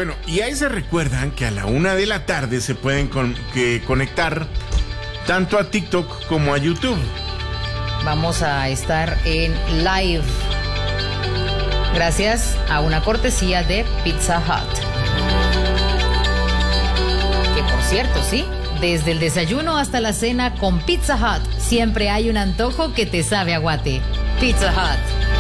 Bueno, y ahí se recuerdan que a la 1 de la tarde se pueden conectar tanto a TikTok como a YouTube. Vamos a estar en live gracias a una cortesía de Pizza Hut. Que por cierto, sí, desde el desayuno hasta la cena con Pizza Hut siempre hay un antojo que te sabe a guate. Pizza Hut.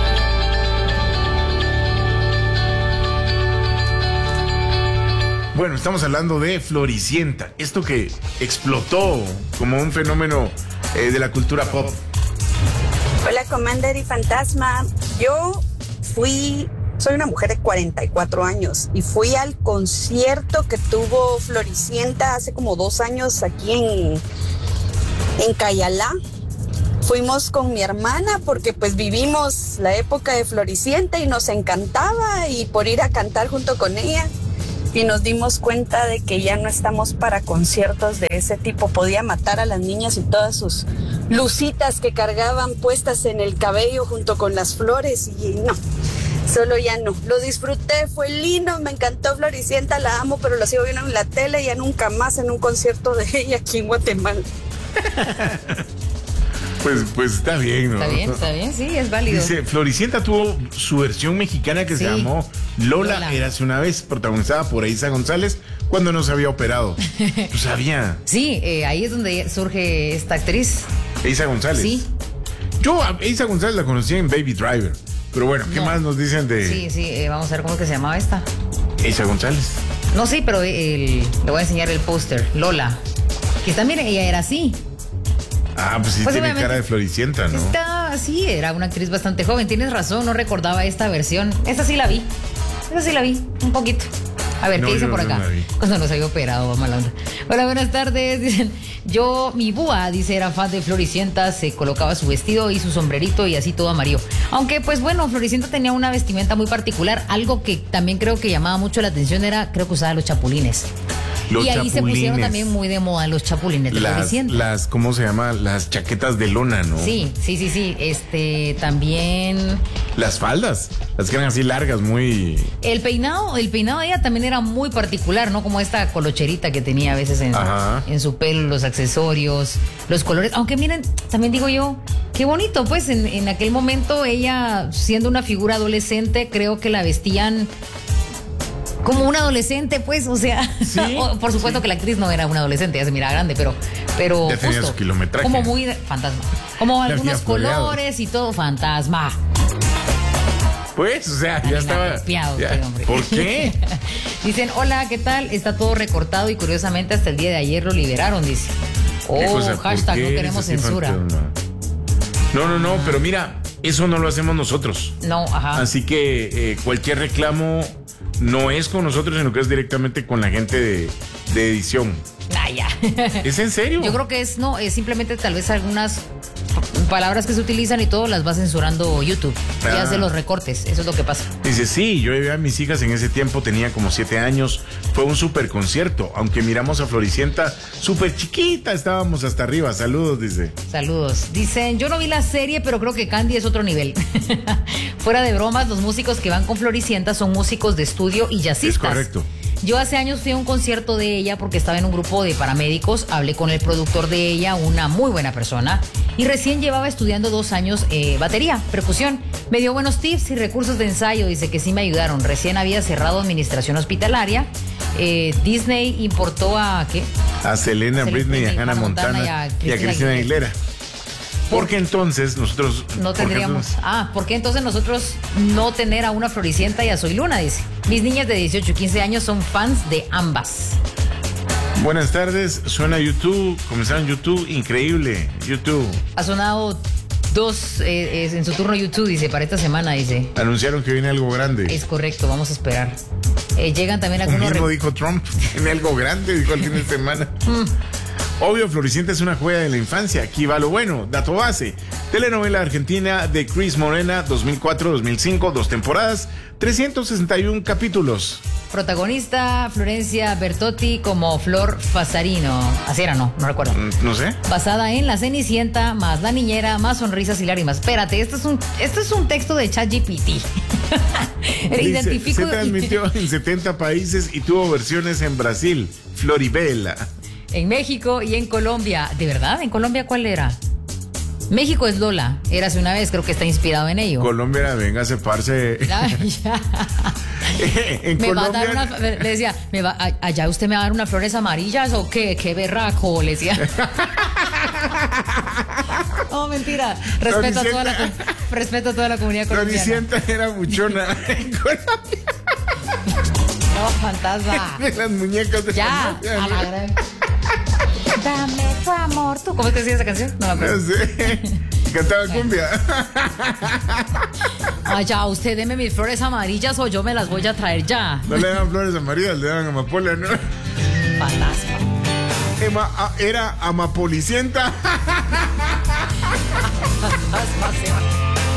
Bueno, estamos hablando de Floricienta, esto que explotó como un fenómeno de la cultura pop. Hola, Commander y Fantasma. Yo soy una mujer de 44 años y fui al concierto que tuvo Floricienta hace como 2 años aquí en Cayalá. Fuimos con mi hermana porque pues vivimos la época de Floricienta y nos encantaba, y por ir a cantar junto con ella. Y nos dimos cuenta de que ya no estamos para conciertos de ese tipo. Podía matar a las niñas y todas sus lucitas que cargaban puestas en el cabello junto con las flores, y no, solo ya no. Lo disfruté, fue lindo, me encantó Floricienta, la amo, pero la sigo viendo en la tele, ya nunca más en un concierto de ella aquí en Guatemala. Pues está bien, ¿no? Está bien, sí, es válido. Dice, Floricienta tuvo su versión mexicana que se llamó Lola, érase una vez, protagonizada por Eiza González, cuando no se había operado. ¿Tú sabías? Sí, ahí es donde surge esta actriz. Eiza González. Sí. Yo a Eiza González la conocí en Baby Driver. Pero bueno, ¿qué más nos dicen de...? Sí, vamos a ver cómo es que se llamaba esta. Eiza González. No, sí, pero le voy a enseñar el póster. Lola. Que está, miren, ella era así. Ah, pues sí, tiene cara de Floricienta, ¿no? Sí, era una actriz bastante joven. Tienes razón, no recordaba esta versión. Esta sí la vi, un poquito. A ver, ¿qué dicen por acá? Cuando nos había operado, mala onda. Hola, buenas tardes. Dicen, mi búa, dice, era fan de Floricienta, se colocaba su vestido y su sombrerito y así todo amarillo. Aunque, pues bueno, Floricienta tenía una vestimenta muy particular. Algo que también creo que llamaba mucho la atención era, creo que usaba los chapulines. Y ahí se pusieron también muy de moda los chapulines de Floricienta. ¿Cómo se llama? Las chaquetas de lona, ¿no? Sí. También... Las faldas, las que eran así largas, muy... El peinado de ella también era muy particular, ¿no? Como esta colocherita que tenía a veces en su pelo, los accesorios, los colores. Aunque miren, también digo yo, qué bonito, pues en aquel momento ella, siendo una figura adolescente, creo que la vestían... como una adolescente, pues, o sea, ¿sí? Por supuesto que la actriz no era una adolescente, ya se miraba grande, pero ya tenía su kilometraje. Como muy fantasma. Como algunos colores y todo fantasma. Pues, o sea, ya estaba. Hombre. ¿Por qué? Dicen, hola, ¿qué tal? Está todo recortado y curiosamente hasta el día de ayer lo liberaron, dice. Hashtag no queremos censura. No, pero mira, eso no lo hacemos nosotros. No, ajá. Así que cualquier reclamo no es con nosotros, sino que es directamente con la gente de edición. Ya. ¿Es en serio? Yo creo que es simplemente tal vez algunas palabras que se utilizan y todo las va censurando YouTube. Y hace los recortes, eso es lo que pasa. Dice, sí, yo llevé a mis hijas en ese tiempo, tenía como 7 años, fue un súper concierto, aunque miramos a Floricienta súper chiquita, estábamos hasta arriba. Saludos, dice. Saludos. Dicen, yo no vi la serie, pero creo que Candy es otro nivel. Fuera de bromas, los músicos que van con Floricienta son músicos de estudio y jazzistas. Es correcto. Yo hace años fui a un concierto de ella porque estaba en un grupo de paramédicos, hablé con el productor de ella, una muy buena persona, y recién llevaba estudiando 2 años batería, percusión. Me dio buenos tips y recursos de ensayo, dice que sí me ayudaron. Recién había cerrado administración hospitalaria. Disney importó a ¿qué? A Selena, Britney, a Hannah Montana y a Cristina Aguilera. Porque entonces nosotros no tendríamos. ¿Por qué entonces nosotros no tener a una Floricienta y a Soy Luna? Dice. Mis niñas de 18 y 15 años son fans de ambas. Buenas tardes, suena YouTube, comenzaron YouTube, increíble, YouTube. Ha sonado 2 en su turno YouTube, dice, para esta semana, dice. Anunciaron que viene algo grande. Es correcto, vamos a esperar. Llegan también algunos... Mismo dijo Trump, viene algo grande, dijo el fin de semana. Obvio, Floricienta es una joya de la infancia. Aquí va lo bueno. Dato base. Telenovela argentina de Cris Morena, 2004-2005, 2 temporadas, 361 capítulos. Protagonista Florencia Bertotti como Flor Fasarino. Así era, no recuerdo. No sé. Basada en La Cenicienta, más La Niñera, más Sonrisas y Lágrimas. Espérate, esto es un texto de ChatGPT. Se transmitió en 70 países y tuvo versiones en Brasil, Floribela. En México y en Colombia. ¿De verdad? ¿En Colombia cuál era? México es Lola. Érase una vez, creo que está inspirado en ello. Colombia era, venga, separse. En me Colombia... va a dar le decía, allá usted me va a dar unas flores amarillas o qué berraco, le decía. Oh, mentira. Respeto a toda la comunidad colombiana. Floricienta era buchona en Colombia. No, fantasma. De las muñecas de ya, a la gran. Dame tu amor, tú. ¿Cómo te decía esa canción? No me acuerdo. No sé. Cantaba cumbia. Ya, usted deme mis flores amarillas o yo me las voy a traer ya. No le dan flores amarillas, le dan amapola, ¿no? Fantasma. Era amapolicienta. Fantasma se va.